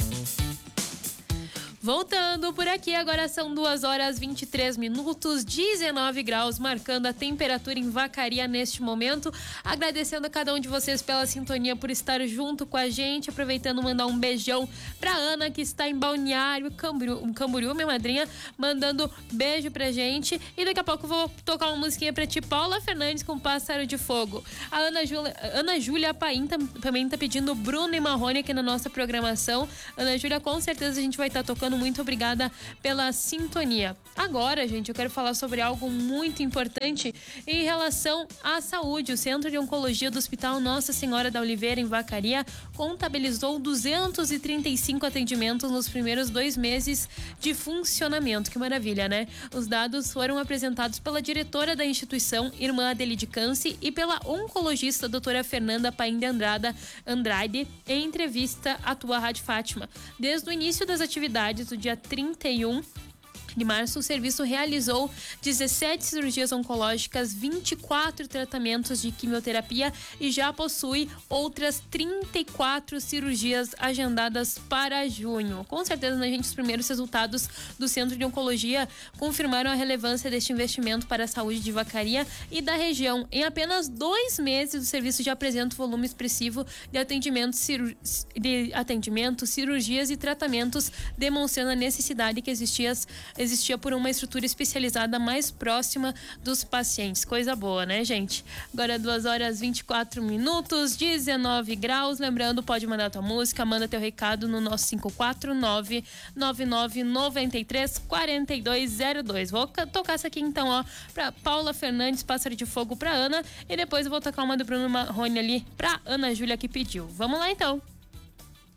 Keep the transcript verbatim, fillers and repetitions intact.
Voltando por aqui, agora são duas horas vinte e três minutos, dezenove graus, marcando a temperatura em Vacaria neste momento. Agradecendo a cada um de vocês pela sintonia, por estar junto com a gente. Aproveitando, mandar um beijão pra Ana, que está em Balneário Camboriú, Camboriú, minha madrinha, mandando beijo pra gente. E daqui a pouco vou tocar uma musiquinha pra ti, Paula Fernandes, com Pássaro de Fogo. A Ana Júlia, Ana Júlia Paim também tá pedindo Bruno e Marrone aqui na nossa programação. Ana Júlia, com certeza a gente vai estar tocando. Muito obrigada pela sintonia. Agora, gente, eu quero falar sobre algo muito importante em relação à saúde. O Centro de Oncologia do Hospital Nossa Senhora da Oliveira, em Vacaria, contabilizou duzentos e trinta e cinco atendimentos nos primeiros dois meses de funcionamento. Que maravilha, né? Os dados foram apresentados pela diretora da instituição, irmã Adelide Cânci, e pela oncologista doutora Fernanda Paim de Andrada, Andrade, em entrevista à tua Rádio Fátima. Desde o início das atividades do dia trinta e um de março, o serviço realizou dezessete cirurgias oncológicas, vinte e quatro tratamentos de quimioterapia e já possui outras trinta e quatro cirurgias agendadas para junho. Com certeza, né, gente, os primeiros resultados do Centro de Oncologia confirmaram a relevância deste investimento para a saúde de Vacaria e da região. Em apenas dois meses, o serviço já apresenta um volume expressivo de atendimento, ciru... de atendimento, cirurgias e tratamentos, demonstrando a necessidade que existia existia por uma estrutura especializada mais próxima dos pacientes. Coisa boa, né, gente? Agora duas horas e vinte e quatro minutos, dezenove graus. Lembrando, pode mandar tua música, manda teu recado no nosso cinco quatro nove, nove nove nove três, quatro dois zero dois. Vou tocar essa aqui então, ó, pra Paula Fernandes, Pássaro de Fogo pra Ana, e depois eu vou tocar uma do Bruno Marrone ali pra Ana Júlia, que pediu. Vamos lá então.